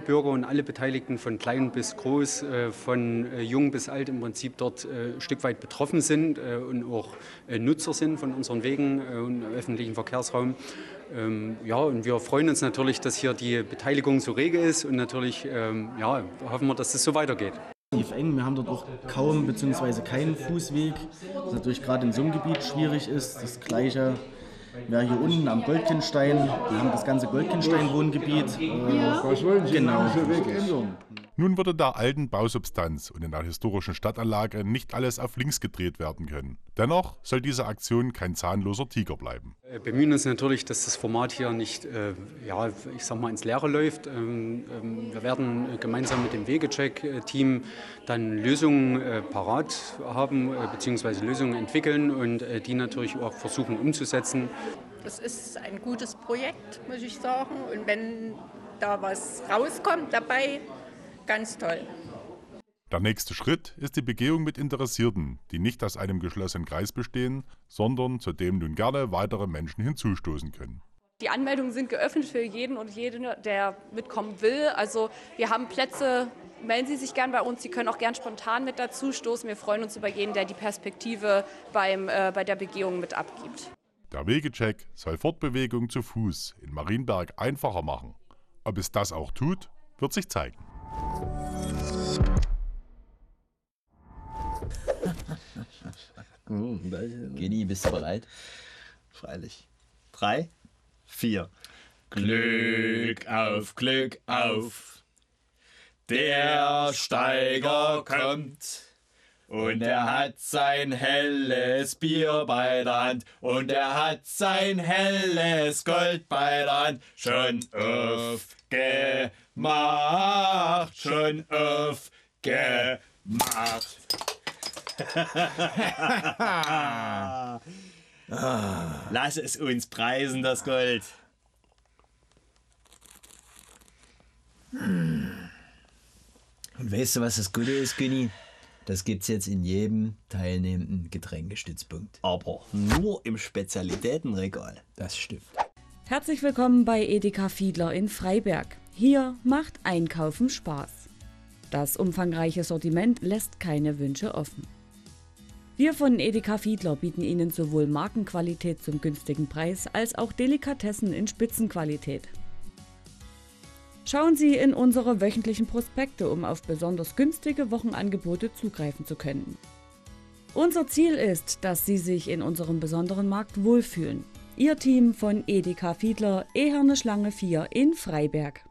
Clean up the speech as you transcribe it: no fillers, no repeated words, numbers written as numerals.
Bürger und alle Beteiligten von klein bis groß, von jung bis alt im Prinzip dort ein Stück weit betroffen sind und auch Nutzer sind von unseren Wegen und öffentlichen Verkehrsraum. Ja, und wir freuen uns natürlich, dass hier die Beteiligung so rege ist und natürlich ja, hoffen wir, dass es so weitergeht. Eng. Wir haben dort auch kaum bzw. keinen Fußweg, was natürlich gerade in so einem Gebiet schwierig ist. Das Gleiche wäre hier unten am Goldkinstein. Wir haben das ganze Goldkinstein-Wohngebiet. Was wollen Sie genau. diesen Weg ändern? Nun wird in der alten Bausubstanz und in der historischen Stadtanlage nicht alles auf links gedreht werden können. Dennoch soll diese Aktion kein zahnloser Tiger bleiben. Wir bemühen uns natürlich, dass das Format hier nicht ja, ich sag mal, ins Leere läuft. Wir werden gemeinsam mit dem Wegecheck-Team dann Lösungen parat haben bzw. Lösungen entwickeln und die natürlich auch versuchen umzusetzen. Das ist ein gutes Projekt, muss ich sagen. Und wenn da was rauskommt dabei, ganz toll. Der nächste Schritt ist die Begehung mit Interessierten, die nicht aus einem geschlossenen Kreis bestehen, sondern zu dem nun gerne weitere Menschen hinzustoßen können. Die Anmeldungen sind geöffnet für jeden und jede, der mitkommen will. Also wir haben Plätze, melden Sie sich gern bei uns. Sie können auch gern spontan mit dazu stoßen. Wir freuen uns über jeden, der die Perspektive bei der Begehung mit abgibt. Der Wegecheck soll Fortbewegung zu Fuß in Marienberg einfacher machen. Ob es das auch tut, wird sich zeigen. Geni, bist du bereit? Freilich. 3, 4. Glück auf, der Steiger kommt. Und er hat sein helles Bier bei der Hand. Und er hat sein helles Gold bei der Hand. Schon aufgemacht, schon aufgemacht. Lass es uns preisen, das Gold. Und weißt du, was das Gute ist, Günni? Das gibt's jetzt in jedem teilnehmenden Getränkestützpunkt. Aber nur im Spezialitätenregal. Das stimmt. Herzlich willkommen bei Edeka Fiedler in Freiberg. Hier macht Einkaufen Spaß. Das umfangreiche Sortiment lässt keine Wünsche offen. Wir von Edeka Fiedler bieten Ihnen sowohl Markenqualität zum günstigen Preis als auch Delikatessen in Spitzenqualität. Schauen Sie in unsere wöchentlichen Prospekte, um auf besonders günstige Wochenangebote zugreifen zu können. Unser Ziel ist, dass Sie sich in unserem besonderen Markt wohlfühlen. Ihr Team von Edeka Fiedler, Eherne Schlange 4 in Freiberg.